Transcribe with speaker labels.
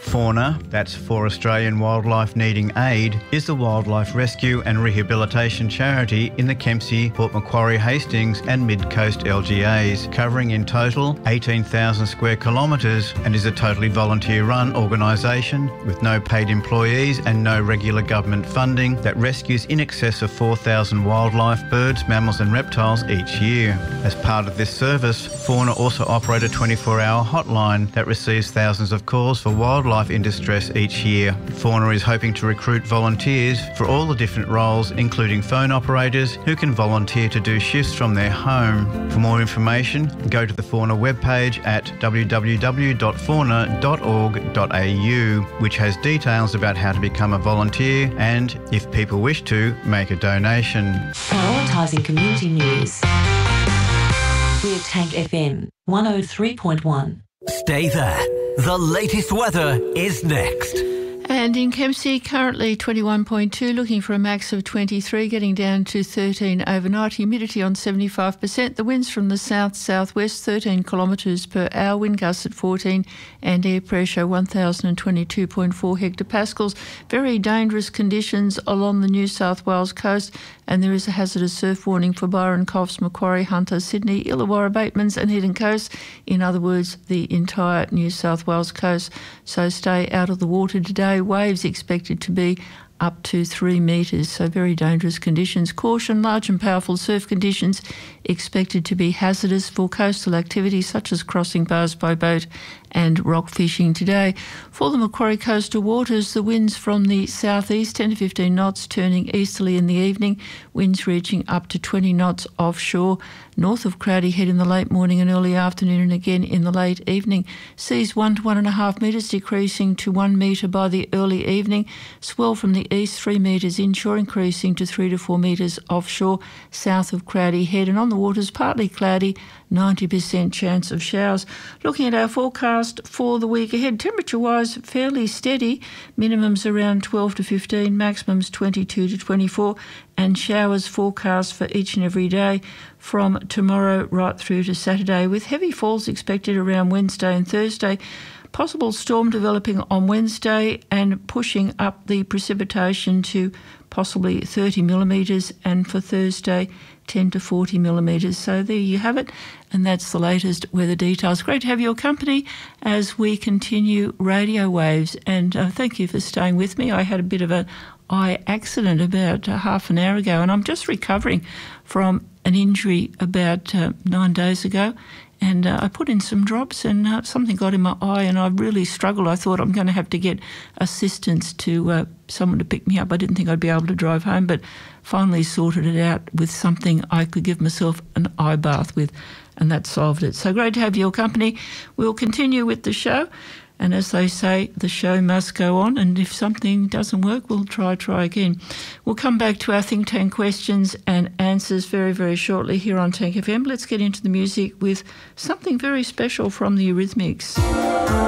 Speaker 1: Fauna, that's For Australian Wildlife Needing Aid, is the wildlife rescue and rehabilitation charity in the Kempsey, Port Macquarie, Hastings and Mid-Coast LGAs, covering in total 18,000 square kilometres, and is a totally volunteer-run organisation with no paid employees and no regular government funding that rescues in excess of 4,000 wildlife, birds, mammals and reptiles each year. As part of this service, Fauna also operate a 24-hour hotline that receives thousands of calls for wildlife in distress each year. Fauna is hoping to recruit volunteers for all the different roles, including phone operators who can volunteer to do shifts from their home. For more information, go to the Fauna webpage at www.fauna.org.au, which has details about how to become a volunteer and, if people wish to, make a donation.
Speaker 2: Prioritising community news. We're Tank FM 103.1.
Speaker 3: Stay there. The latest weather is next.
Speaker 4: And in Kempsey, currently 21.2, looking for a max of 23, getting down to 13 overnight. Humidity on 75%. The winds from the south-southwest, 13 kilometres per hour. Wind gusts at 14 and air pressure 1,022.4 hectopascals. Very dangerous conditions along the New South Wales coast, and there is a hazardous surf warning for Byron, Coffs, Macquarie, Hunter, Sydney, Illawarra, Batemans and Hidden Coast. In other words, the entire New South Wales coast. So stay out of the water today. Waves expected to be up to 3 metres, so very dangerous conditions. Caution, large and powerful surf conditions expected to be hazardous for coastal activities such as crossing bars by boat and rock fishing today. For the Macquarie coastal waters, the winds from the southeast 10 to 15 knots, turning easterly in the evening, winds reaching up to 20 knots offshore. North of Crowdy Head in the late morning and early afternoon, and again in the late evening. Seas 1 to 1.5 metres, decreasing to 1 metre by the early evening. Swell from the east 3 metres inshore, increasing to 3 to 4 metres offshore south of Crowdy Head. And on the waters, partly cloudy, 90% chance of showers. Looking at our forecast for the week ahead, temperature-wise, fairly steady. Minimums around 12 to 15, maximums 22 to 24, and showers forecast for each and every day from tomorrow right through to Saturday, with heavy falls expected around Wednesday and Thursday. Possible storm developing on Wednesday and pushing up the precipitation to possibly 30 millimetres, and for Thursday 10 to 40 millimetres. So there you have it, and that's the latest weather details. Great to have your company as we continue Radio Waves, and thank you for staying with me. I had a bit of an eye accident about half an hour ago, and I'm just recovering from an injury about 9 days ago. And I put in some drops and something got in my eye and I really struggled. I thought I'm going to have to get assistance to someone to pick me up. I didn't think I'd be able to drive home, but finally sorted it out with something I could give myself an eye bath with, and that solved it. So great to have your company. We'll continue with the show. And as they say, the show must go on, and if something doesn't work, we'll try again. We'll come back to our Think Tank questions and answers very, very shortly here on Tank FM. Let's get into the music with something very special from the Eurythmics.